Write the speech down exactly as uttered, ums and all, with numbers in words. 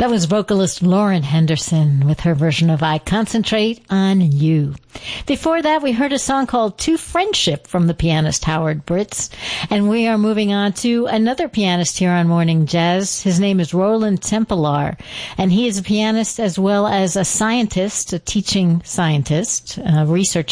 That was vocalist Lauren Henderson with her version of I Concentrate on You. Before that, we heard a song called To Friendship from the pianist Howard Britz. And we are moving on to another pianist here on Morning Jazz. His name is Roland Tempelar, and he is a pianist as well as a scientist, a teaching scientist, a research